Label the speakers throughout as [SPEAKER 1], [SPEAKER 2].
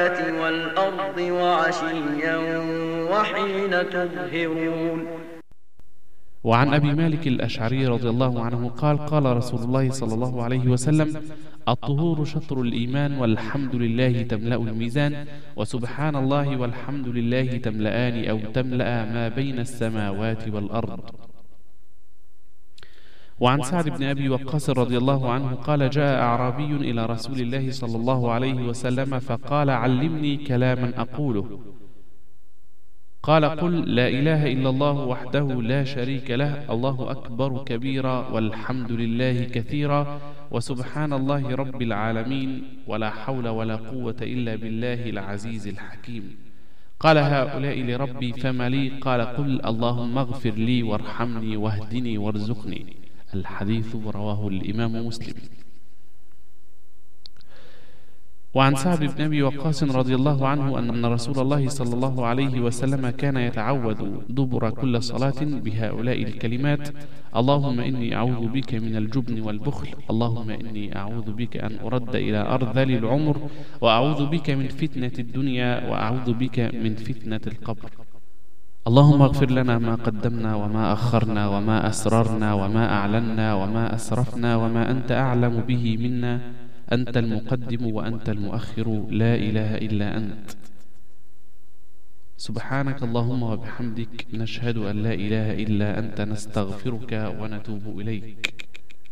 [SPEAKER 1] والأرض وعشيا وحين تظهرون.
[SPEAKER 2] وعن أبي مالك الأشعري رضي الله عنه قال قال رسول الله صلى الله عليه وسلم: الطهور شطر الإيمان، والحمد لله تملأ الميزان، وسبحان الله والحمد لله تملأان أو تملأ ما بين السماوات والأرض. وعن سعد بن أبي وقاص رضي الله عنه قال: جاء أعرابي إلى رسول الله صلى الله عليه وسلم فقال: علمني كلاما أقوله. قال: قل لا إله إلا الله وحده لا شريك له، الله أكبر كبيرا، والحمد لله كثيرا، وسبحان الله رب العالمين، ولا حول ولا قوة إلا بالله العزيز الحكيم. قال: هؤلاء لربي فما لي؟ قال: قل اللهم اغفر لي وارحمني واهدني وارزقني. الحديث رواه الإمام مسلم. وعن سعد بن أبي وقاص رضي الله عنه أن رسول الله صلى الله عليه وسلم كان يتعوذ دبر كل صلاة بهؤلاء الكلمات: اللهم إني أعوذ بك من الجبن والبخل، اللهم إني أعوذ بك أن أرد إلى أرذل العمر، وأعوذ بك من فتنة الدنيا، وأعوذ بك من فتنة القبر. اللهم اغفر لنا ما قدمنا وما أخرنا وما أسررنا وما أعلنا وما أسرفنا وما أنت أعلم به منا، أنت المقدم وأنت المؤخر، لا إله إلا أنت. سبحانك اللهم وبحمدك، نشهد أن لا إله إلا أنت، نستغفرك ونتوب إليك.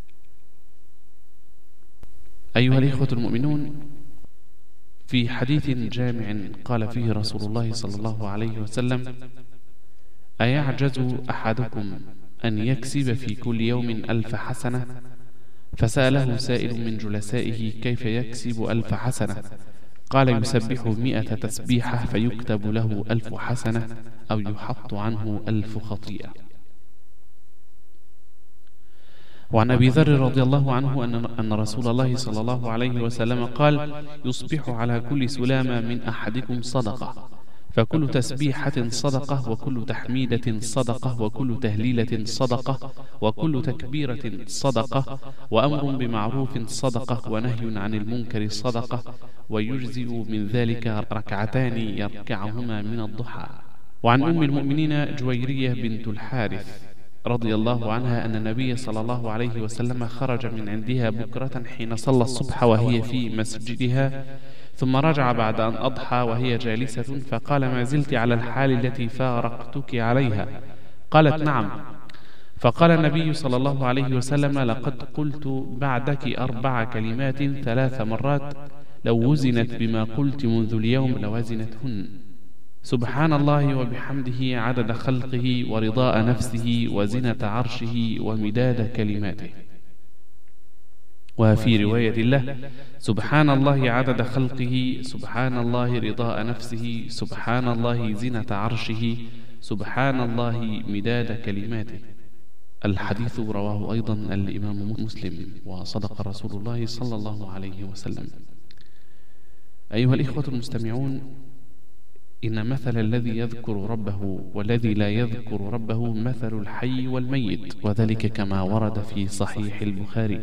[SPEAKER 2] أيها الإخوة المؤمنون، في حديث جامع قال فيه رسول الله صلى الله عليه وسلم: أيعجز أحدكم أن يكسب في كل يوم 1000 حسنة؟ فسأله سائل من جلسائه: كيف يكسب 1000 حسنة؟ قال: يسبح 100 تسبيحة فيكتب له 1000 حسنة، أو يحط عنه 1000 خطيئة. وعن أبي ذر رضي الله عنه أن رسول الله صلى الله عليه وسلم قال: يصبح على كل سلامة من أحدكم صدقة، فكل تسبيحة صدقة، وكل تحميدة صدقة، وكل تهليلة صدقة، وكل تكبيرة صدقة، وأمر بمعروف صدقة، ونهي عن المنكر صدقة، ويجزئ من ذلك ركعتان يركعهما من الضحى. وعن أم المؤمنين جويرية بنت الحارث رضي الله عنها أن النبي صلى الله عليه وسلم خرج من عندها بكرة حين صلى الصبح وهي في مسجدها، ثم رجع بعد أن أضحى وهي جالسة، فقال: ما زلت على الحال التي فارقتك عليها؟ قالت: نعم. فقال النبي صلى الله عليه وسلم: لقد قلت بعدك 4 كلمات 3 مرات، لو وزنت بما قلت منذ اليوم لوزنتهن: سبحان الله وبحمده عدد خلقه ورضاء نفسه وزنة عرشه ومداد كلماته. وفي رواية له: سبحان الله عدد خلقه، سبحان الله رضاء نفسه، سبحان الله زنة عرشه، سبحان الله مداد كلماته. الحديث رواه أيضا الإمام مسلم، وصدق رسول الله صلى الله عليه وسلم. أيها الإخوة المستمعون، إن مثل الذي يذكر ربه والذي لا يذكر ربه مثل الحي والميت، وذلك كما ورد في صحيح البخاري.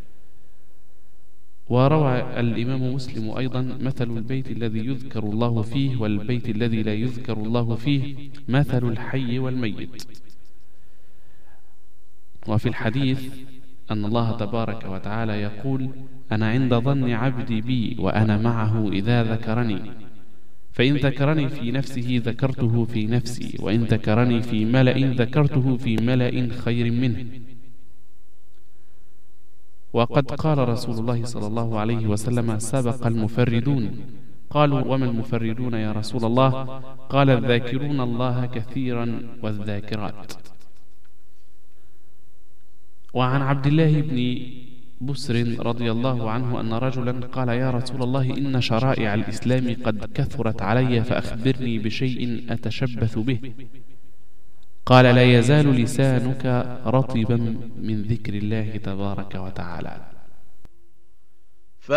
[SPEAKER 2] وروى الإمام مسلم أيضا: مثل البيت الذي يذكر الله فيه والبيت الذي لا يذكر الله فيه مثل الحي والميت. وفي الحديث أن الله تبارك وتعالى يقول: أنا عند ظن عبدي بي وأنا معه إذا ذكرني، فإن ذكرني في نفسه ذكرته في نفسي، وإن ذكرني في ملأ ذكرته في ملأ خير منه. وقد قال رسول الله صلى الله عليه وسلم: سبق المفردون. قالوا: وما المفردون يا رسول الله؟ قال: الذاكرون الله كثيرا والذاكرات. وعن عبد الله بن بسر رضي الله عنه أن رجلا قال: يا رسول الله، إن شرائع الإسلام قد كثرت علي، فأخبرني بشيء أتشبث به. قال: لا يزال لسانك رطبا من ذكر الله تبارك وتعالى.